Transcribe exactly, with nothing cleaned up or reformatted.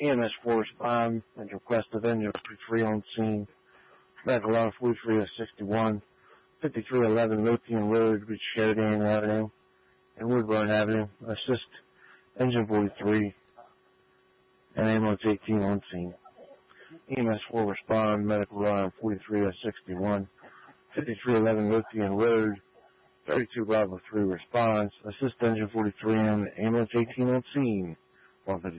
E M S four respond and request of engine forty-three on scene. Medical line forty-three oh sixty-one, fifty-three eleven Lothian Road, reach Sheridan Avenue and Woodburn Avenue. Assist engine forty-three and ambulance eighteen on scene. E M S four respond, medical line forty-three oh sixty-one, fifty-three eleven Lothian Road, thirty-two Bravo three responds. Assist engine forty-three and ambulance eighteen on scene. one fifty